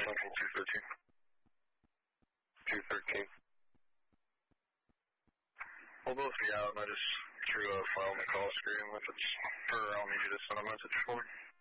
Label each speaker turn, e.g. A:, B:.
A: Lincoln 213. 213. Well, both of you out, and I just drew a file on the call screen. If it's for, I'll need you to send a message for me.